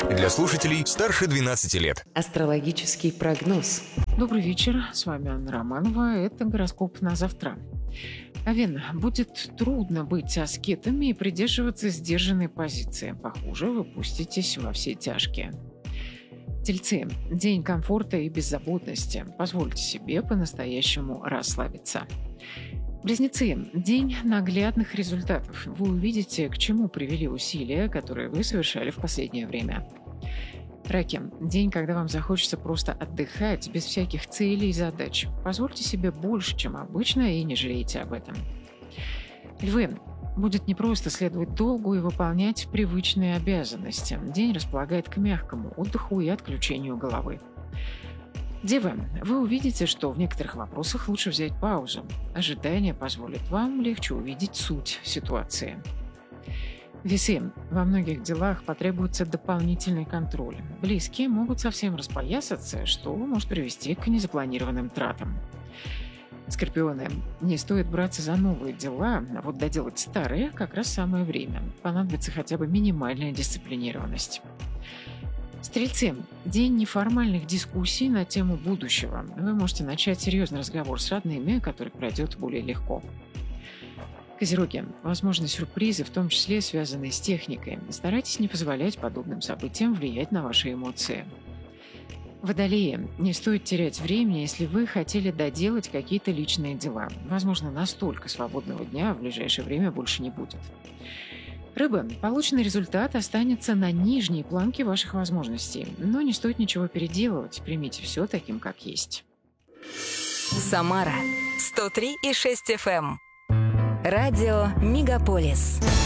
Для слушателей старше 12 лет. Астрологический прогноз. Добрый вечер, с вами Анна Романова, это гороскоп на завтра. Овен, будет трудно быть аскетами и придерживаться сдержанной позиции. Похоже, вы пуститесь во все тяжкие. Тельцы, день комфорта и беззаботности. Позвольте себе по-настоящему расслабиться. Близнецы, день наглядных результатов. Вы увидите, к чему привели усилия, которые вы совершали в последнее время. Раки, день, когда вам захочется просто отдыхать без всяких целей и задач. Позвольте себе больше, чем обычно, и не жалейте об этом. Львы, будет непросто следовать долгу и выполнять привычные обязанности. День располагает к мягкому отдыху и отключению головы. Девы, вы увидите, что в некоторых вопросах лучше взять паузу. Ожидание позволит вам легче увидеть суть ситуации. Весы, во многих делах потребуется дополнительный контроль. Близкие могут совсем распоясаться, что может привести к незапланированным тратам. Скорпионы, не стоит браться за новые дела, а вот доделать старые как раз самое время. Понадобится хотя бы минимальная дисциплинированность. Стрельцы, день неформальных дискуссий на тему будущего. Вы можете начать серьезный разговор с родными, который пройдет более легко. Козероги, возможны сюрпризы, в том числе связанные с техникой. Старайтесь не позволять подобным событиям влиять на ваши эмоции. Водолеи, не стоит терять времени, если вы хотели доделать какие-то личные дела. Возможно, настолько свободного дня в ближайшее время больше не будет. Рыбы, полученный результат останется на нижней планке ваших возможностей, но не стоит ничего переделывать, примите все таким, как есть. Самара 103,6 FM. Радио Мегаполис.